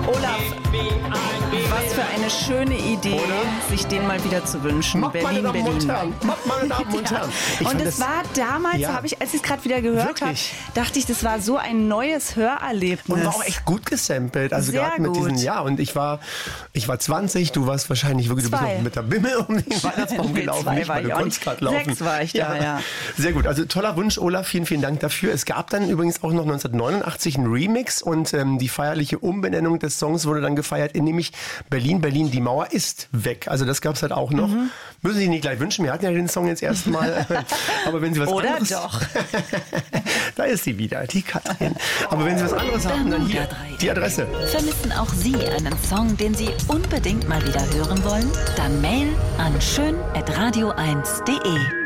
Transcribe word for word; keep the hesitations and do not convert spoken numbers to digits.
Olaf, was für eine schöne Idee, oder? Sich den mal wieder zu wünschen. Macht Berlin, meine Damen Berlin. und Herren. Macht meine Damen und Herren. Ja. Und es war damals, ja. habe ich, als ich es gerade wieder gehört habe, Wirklich? dachte ich, das war so ein neues Hörerlebnis. Und war auch echt gut gesampelt. Also Sehr gerade mit gut. diesen, ja, und ich war, ich war zwanzig, du warst wahrscheinlich wirklich, du bist Zwei. noch mit der Bimmel um den Weihnachtsbaum Nee, gelaufen. zwei Nicht, war weil du ich auch konntest nicht. gerade laufen. Sechs war ich da, ja. Sehr gut. Also toller Wunsch, Olaf. Vielen, vielen Dank dafür. Es gab dann übrigens auch noch neunzehnhundertneunundachtzig einen Remix und ähm, die feierliche Umbenennung des Songs wurde dann gefeiert in nämlich Berlin, Berlin, die Mauer ist weg. Also das gab es halt auch noch. Mhm. Müssen Sie nicht gleich wünschen. Wir hatten ja den Song jetzt erstmal. Aber wenn Sie was Oder anderes... doch. Da ist sie wieder, die Katrin. Aber wenn Sie was anderes haben, dann hier die Adresse. Vermissen auch Sie einen Song, den Sie unbedingt mal wieder hören wollen? Dann mail an schön at radio eins punkt de.